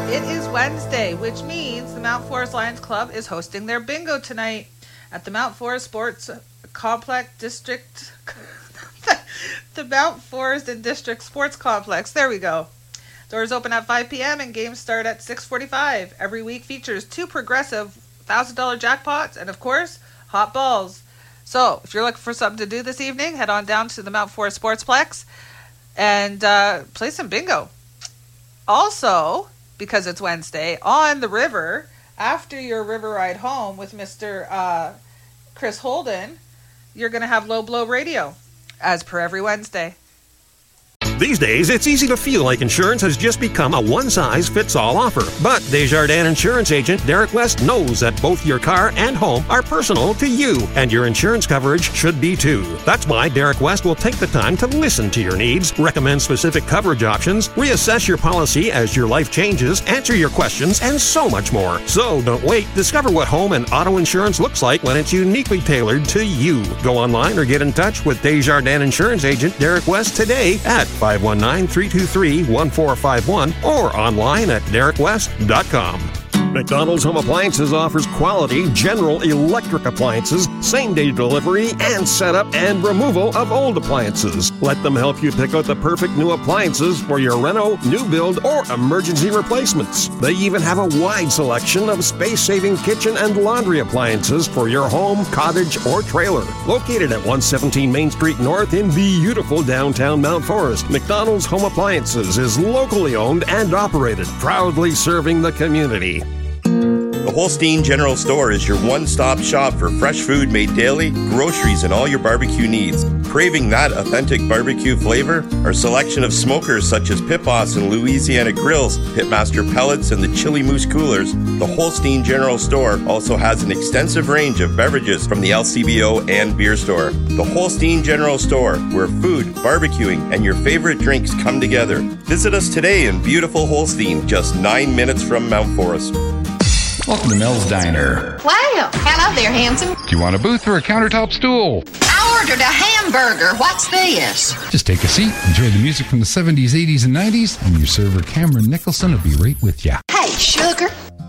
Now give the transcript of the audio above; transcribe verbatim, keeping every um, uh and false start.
It is Wednesday, which means the Mount Forest Lions Club is hosting their bingo tonight at the Mount Forest Sports Complex District. The Mount Forest and District Sports Complex. There we go. Doors open at five p.m. and games start at six forty-five. Every week features two progressive one thousand dollars jackpots and, of course, hot balls. So, if you're looking for something to do this evening, head on down to the Mount Forest Sportsplex and uh, play some bingo. Also, because it's Wednesday, on the river, after your river ride home with Mister Uh, Chris Holden, you're going to have Low Blow Radio, as per every Wednesday. These days, it's easy to feel like insurance has just become a one-size-fits-all offer. But Desjardins Insurance Agent Derek West knows that both your car and home are personal to you, and your insurance coverage should be too. That's why Derek West will take the time to listen to your needs, recommend specific coverage options, reassess your policy as your life changes, answer your questions, and so much more. So don't wait. Discover what home and auto insurance looks like when it's uniquely tailored to you. Go online or get in touch with Desjardins Insurance Agent Derek West today at five one nine, three two three, one four five one or online at derek west dot com. McDonald's Home Appliances offers quality General Electric appliances, same-day delivery, and setup and removal of old appliances. Let them help you pick out the perfect new appliances for your reno, new build, or emergency replacements. They even have a wide selection of space-saving kitchen and laundry appliances for your home, cottage, or trailer. Located at one seventeen Main Street North in beautiful downtown Mount Forest, McDonald's Home Appliances is locally owned and operated, proudly serving the community. The Holstein General Store is your one-stop shop for fresh food made daily, groceries, and all your barbecue needs. Craving that authentic barbecue flavor? Our selection of smokers such as Pit Boss and Louisiana Grills, Pitmaster Pellets, and the Chili Moose Coolers. The Holstein General Store also has an extensive range of beverages from the L C B O and beer store. The Holstein General Store, where food, barbecuing, and your favorite drinks come together. Visit us today in beautiful Holstein, just nine minutes from Mount Forest. Welcome to Mel's Diner. Wow. Hello there, handsome. Do you want a booth or a countertop stool? I ordered a hamburger. What's this? Just take a seat, enjoy the music from the seventies, eighties, and nineties, and your server Cameron Nicholson will be right with you. Hey, sugar.